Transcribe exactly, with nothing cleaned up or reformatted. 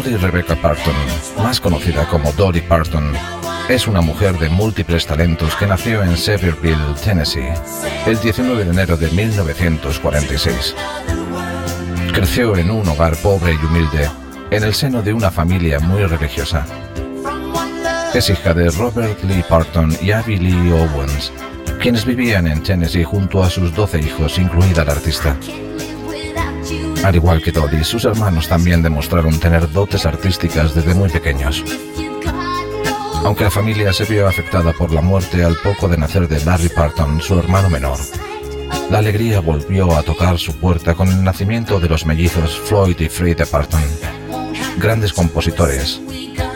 Dolly Rebecca Parton, más conocida como Dolly Parton, es una mujer de múltiples talentos que nació en Sevierville, Tennessee, el diecinueve de enero de mil novecientos cuarenta y seis. Creció en un hogar pobre y humilde, en el seno de una familia muy religiosa. Es hija de Robert Lee Parton y Abby Lee Owens, quienes vivían en Tennessee junto a sus doce hijos, incluida la artista. Al igual que Dolly, sus hermanos también demostraron tener dotes artísticas desde muy pequeños. Aunque la familia se vio afectada por la muerte al poco de nacer de Larry Parton, su hermano menor, la alegría volvió a tocar su puerta con el nacimiento de los mellizos Floyd y Frida Parton, grandes compositores,